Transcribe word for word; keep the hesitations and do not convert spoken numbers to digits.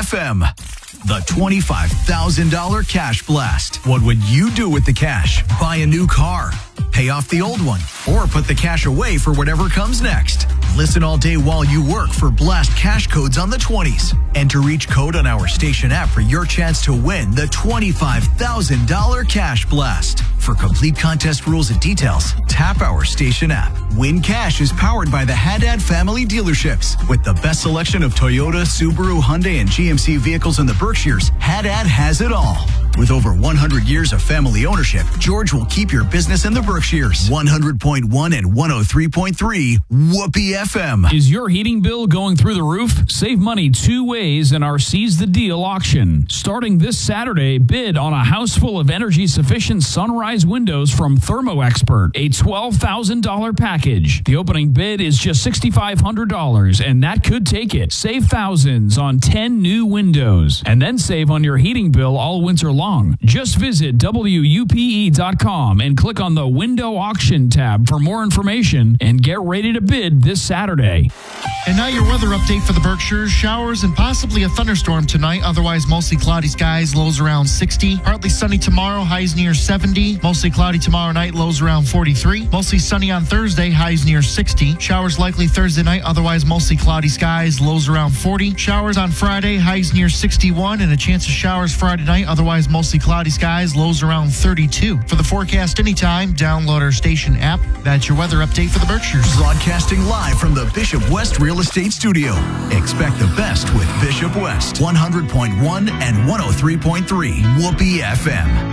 F M. The twenty-five thousand dollars Cash Blast. What would you do with the cash? Buy a new car, pay off the old one, or put the cash away for whatever comes next. Listen all day while you work for Blast cash codes on the twenties. Enter each code on our station app for your chance to win the twenty-five thousand dollars Cash Blast. For complete contest rules and details, tap our station app. Win Cash is powered by the Haddad family dealerships. With the best selection of Toyota, Subaru, Hyundai, and G M C vehicles in the Berkshires, Haddad has it all. With over one hundred years of family ownership, George will keep your business in the Berkshires. one hundred point one and one oh three point three Whoopee F M. Is your heating bill going through the roof? Save money two ways in our Seize the Deal auction. Starting this Saturday, bid on a house full of energy-sufficient sunrise windows from Thermo Expert, a twelve thousand dollars package. The opening bid is just six thousand five hundred dollars, and that could take it. Save thousands on ten new windows, and then save on your heating bill all winter long. Long. Just visit W U P E dot com and click on the Window Auction tab for more information and get ready to bid this Saturday. And now your weather update for the Berkshires. Showers and possibly a thunderstorm tonight. Otherwise, mostly cloudy skies, lows around sixty. Partly sunny tomorrow, highs near seventy. Mostly cloudy tomorrow night, lows around forty-three. Mostly sunny on Thursday, highs near sixty. Showers likely Thursday night. Otherwise, mostly cloudy skies, lows around forty. Showers on Friday, highs near sixty-one. And a chance of showers Friday night. Otherwise, mostly cloudy skies, lows around thirty-two. For the forecast anytime, download our station app. That's your weather update for the Berkshires. Broadcasting live from the Bishop West Real Estate Studio. Expect the best with Bishop West. one hundred point one and one oh three point three Whoopee F M.